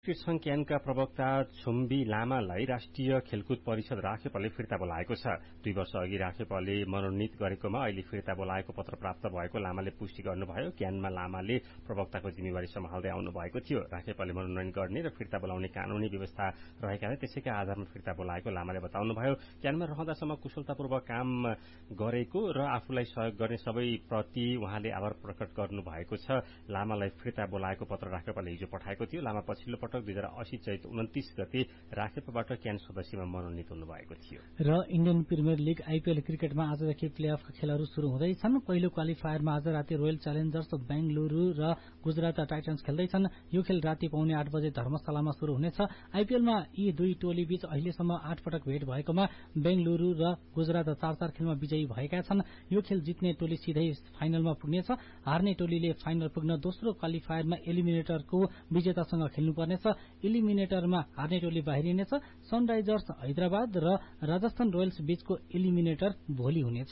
Cricket संघ क्यानका प्रवक्ता छुम्बी लामालाई राष्ट्रिय खेलकुद परिषद राखेपले फिर्ता बोलाएको छ। 2 वर्ष अघि राखेपले मनोनित गरेकोमा अहिले फिर्ता बोलाएको पत्र प्राप्त भएको लामाले पुष्टि गर्नुभयो। क्यानमा लामाले प्रवक्ताको जिम्मेवारी सम्हाल्दै आउनु भएको थियो। राखेपले मनोनयन गर्ने र फिर्ता बोलाउने कानूनी व्यवस्था रहेकाले त्यसैका आधारमा फिर्ता बोलाएको लामाले बताउनुभयो। क्यानमा रहँदासम्म कुशलतापूर्वक काम गरेको र आफूलाई सहयोग गर्ने सबै प्रति उहाँले आभार प्रकट गर्नुभएको छ। लामालाई फिर्ता बोलाएको पत्र राखेपले हिजो पठाएको थियो। लामा पछिल्लो पटक 2080 चैत 29 गते राखेपबाट क्यान सदस्यमा मनोनित हुनुभएको थियो। र इन्डियन प्रिमियर लीग आईपीएल क्रिकेटमा आजदेखि प्लेअफका खेलहरू शुरू हुँदैछन्। पहिलो क्वालिफायरमा आज राति रोयल च्यालेन्जर्स बेंगलुरू र गुजरात टाइटन्स खेल्दैछन्। यो खेल राति पौने 8 बजे धर्मशालामा शुरू हुनेछ। आईपीएलमा यी दुई टोली बीच अहिलेसम्म 8 पटक भेट भएकोमा बेंगलुरू र गुजरात 4-4 खेलमा विजयी भएका छन्। यो खेल जित्ने टोली सिधै फाइनलमा पुग्नेछ। हार्ने टोलीले फाइनल पुग्न दोस्रो क्वालिफायरमा एलिमिनेटरको विजेतासँग खेल्नुपर्नेछ। एलिमिनेटरमा हार्ने टोली बाहिरिनेछ। सनराइजर्स हैदराबाद र राजस्थान रोयल्स बीचको एलिमिनेटर भोलि हुनेछ।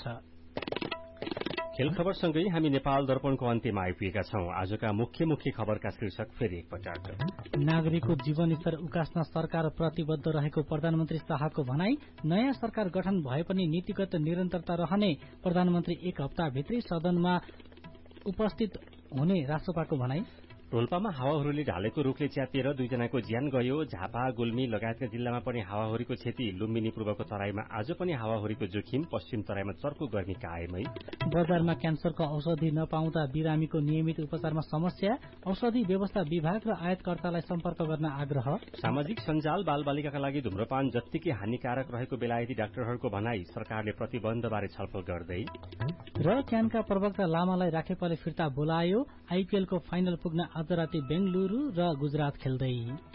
खेल खबरसँगै हामी नेपाल दर्पणको अन्त्यमा आइपुगेका छौं। आजका मुख्य खबरका शीर्षक फेरि एकपटक। नागरिकको जीवनस्तर उकास्न सरकार प्रतिबद्ध रहेको प्रधानमन्त्री शाहको भनाई। नयाँ सरकार गठन भए पनि नीतिगत निरन्तरता रहने प्रधानमन्त्री एक हप्ताभित्रै सदनमा उपस्थित हुने रासोपाको भनाई। रोल्पामा हावाहुरीले ढालेको रूखले च्यातिएर 2 जनाको ज्यान गयो। झापा गुल्मी लगायतका जिल्लामा पनि हावाहुरीको क्षति। लुम्बिनी पूर्वको तराईमा आज पनि हावाहुरीको जोखिम। पश्चिम तराईमा चर्को गर्मी कायमै। बजारमा क्यान्सरको औषधि नपाउँदा बिरामीको नियमित उपचारमा समस्या। औषधि व्यवस्था विभाग र आयातकर्तालाई सम्पर्क गर्न आग्रह। सामाजिक सञ्जाल बालबालिकाका लागि धूम्रपान जत्तिकै हानिकारक रहेको बेलायती डाक्टरहरूको भनाई। सरकारले प्रतिबन्धबारे छलफल गर्दै। र क्यानका प्रवक्ता लामालाई राखेपले फिर्ता बोलायो। आईपीएलको फाइनल पुग्न आज राति बेंगलुरू र गुजरात खेल्दै।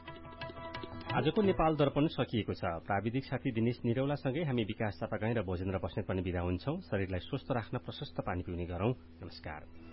आजको नेपाल दर्पण सकिएको छ। प्राविधिक साथी दिनेश निरौलासँगै हामी विकास चापागाई र भोजेन्द्र बस्नेत पनि बिदा हुन्छौं। शरीरलाई स्वस्थ राख्न प्रशस्त पानी पिउने गरौं। नमस्कार।